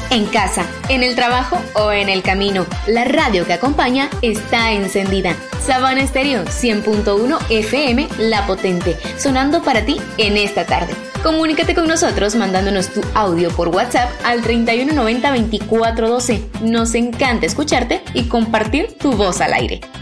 En casa, en el trabajo o en el camino, la radio que acompaña está encendida. Sabana Estéreo 100.1 FM La Potente, sonando para ti en esta tarde. Comunícate con nosotros mandándonos tu audio por WhatsApp al 3190 2412. Nos encanta escucharte y compartir tu voz al aire.